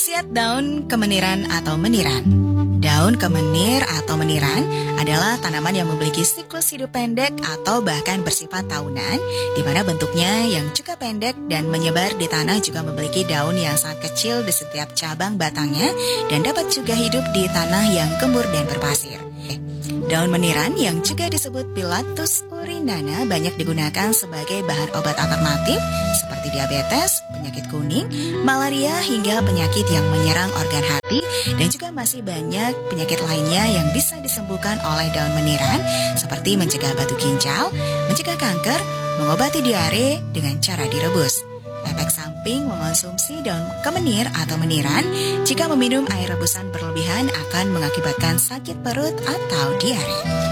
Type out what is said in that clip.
Khasiat daun kemeniran atau meniran. Daun kemenir atau meniran adalah tanaman yang memiliki siklus hidup pendek atau bahkan bersifat tahunan, di mana bentuknya yang juga pendek dan menyebar di tanah juga memiliki daun yang sangat kecil di setiap cabang batangnya dan dapat juga hidup di tanah yang gembur dan berpasir. Daun meniran yang juga disebut Pilatus urinana banyak digunakan sebagai bahan obat alternatif seperti diabetes, penyakit kuning, malaria hingga penyakit yang menyerang organ hati dan juga masih banyak penyakit lainnya yang bisa disembuhkan oleh daun meniran seperti mencegah batu ginjal, mencegah kanker, mengobati diare dengan cara direbus. Efek samping mengonsumsi daun kemenir atau meniran, jika meminum air rebusan berlebihan akan mengakibatkan sakit perut atau diare.